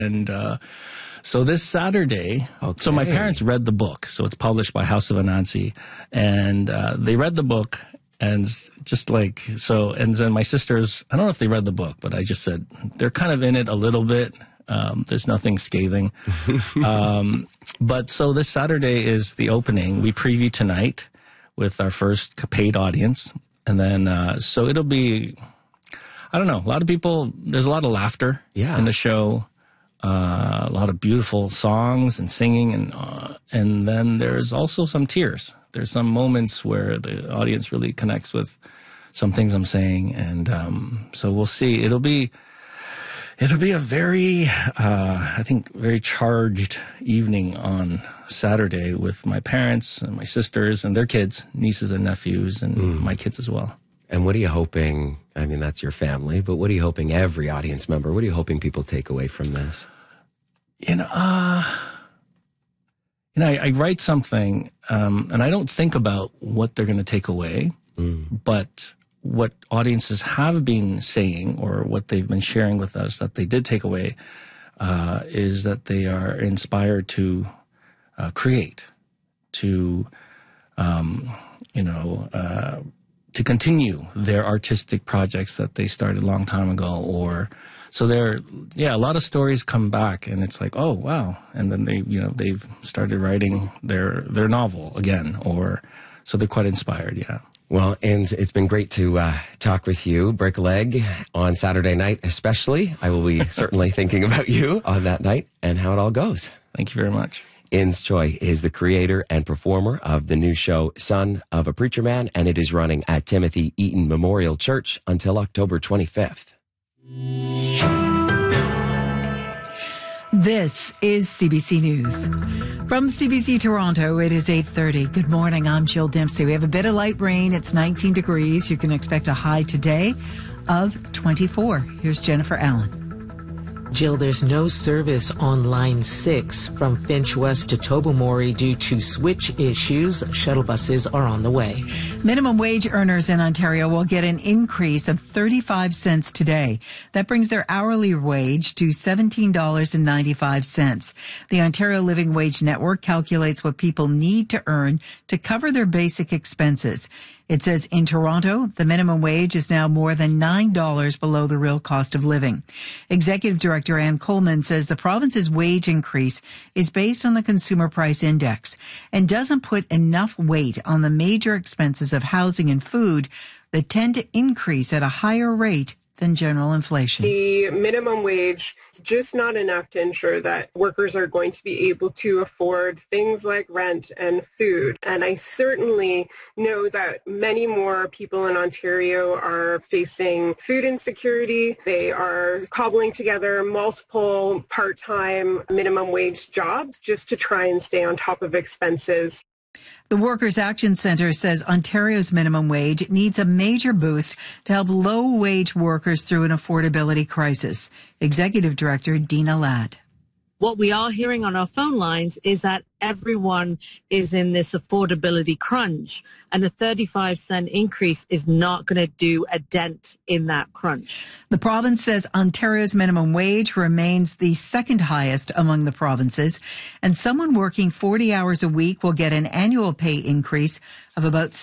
And so this Saturday, so my parents read the book. So it's published by House of Anansi. And they read the book. And just like, so, and then my sisters, I don't know if they read the book, but I just said, they're kind of in it a little bit. There's nothing scathing. But so this Saturday is the opening. We preview tonight with our first paid audience. And then, so it'll be, I don't know, a lot of people, there's a lot of laughter in the show. A lot of beautiful songs and singing. And then there's also some tears. There's some moments where the audience really connects with some things I'm saying. And, so we'll see. It'll be a very, I think, very charged evening on Saturday with my parents and my sisters and their kids, nieces and nephews, and my kids as well. And what are you hoping, I mean, that's your family, but what are you hoping every audience member, what are you hoping people take away from this? I write something, and I don't think about what they're going to take away, but what audiences have been saying or what they've been sharing with us that they did take away is that they are inspired to create, to continue their artistic projects that they started a long time ago. Or so a lot of stories come back, and it's like, oh wow, and then they've started writing their novel again, or so they're quite inspired. Yeah. Well, and it's been great to talk with you. Break a leg on Saturday night, especially. I will be certainly thinking about you on that night and how it all goes. Thank you very much. Ins Choi is the creator and performer of the new show, Son of a Preacher Man, and it is running at Timothy Eaton Memorial Church until October 25th. This is CBC News. From CBC Toronto, it is 8:30. Good morning, I'm Jill Dempsey. We have a bit of light rain. It's 19 degrees. You can expect a high today of 24. Here's Jennifer Allen. Jill, there's no service on Line 6 from Finch West to Tobermory due to switch issues. Shuttle buses are on the way. Minimum wage earners in Ontario will get an increase of 35 cents today. That brings their hourly wage to $17.95. The Ontario Living Wage Network calculates what people need to earn to cover their basic expenses. It says in Toronto, the minimum wage is now more than $9 below the real cost of living. Executive Director Ann Coleman says the province's wage increase is based on the Consumer Price Index and doesn't put enough weight on the major expenses of housing and food that tend to increase at a higher rate than general inflation. The minimum wage is just not enough to ensure that workers are going to be able to afford things like rent and food. And I certainly know that many more people in Ontario are facing food insecurity. They are cobbling together multiple part-time minimum wage jobs just to try and stay on top of expenses. The Workers' Action Centre says Ontario's minimum wage needs a major boost to help low-wage workers through an affordability crisis. Executive Director Dina Ladd. What we are hearing on our phone lines is that everyone is in this affordability crunch, and a 35-cent increase is not going to do a dent in that crunch. The province says Ontario's minimum wage remains the second highest among the provinces, and someone working 40 hours a week will get an annual pay increase of about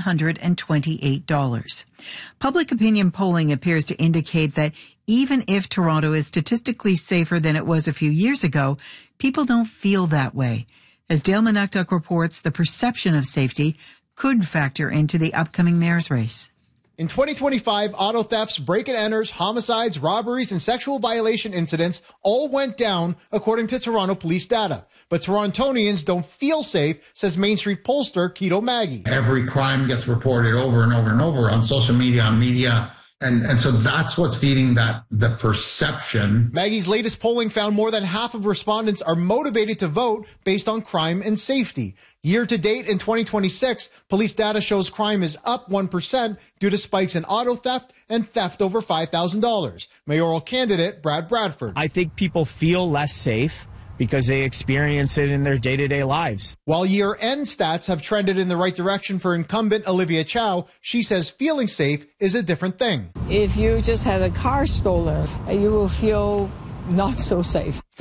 $728. Public opinion polling appears to indicate that even if Toronto is statistically safer than it was a few years ago, people don't feel that way. As Dale Manuktuk reports, the perception of safety could factor into the upcoming mayor's race. In 2025, auto thefts, break-and-enters, homicides, robberies, and sexual violation incidents all went down, according to Toronto police data. But Torontonians don't feel safe, says Main Street pollster Keto Maggie. Every crime gets reported over and over and over on social media, on media. And so that's what's feeding the perception. Maggie's latest polling found more than half of respondents are motivated to vote based on crime and safety. Year to date in 2026, police data shows crime is up 1% due to spikes in auto theft and theft over $5,000. Mayoral candidate Brad Bradford. I think people feel less safe because they experience it in their day-to-day lives. While year-end stats have trended in the right direction for incumbent Olivia Chow, she says feeling safe is a different thing. If you just had a car stolen, you will feel not so safe.